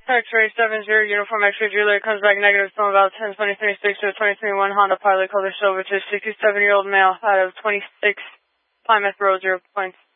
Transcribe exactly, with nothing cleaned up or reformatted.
X-ray seven zero, uniform X-ray Juliet comes back negative from about ten twenty twenty-six to a twenty twenty-one Honda Pilot color silver to a sixty-seven-year-old male out of twenty-six Plymouth Road, zero points.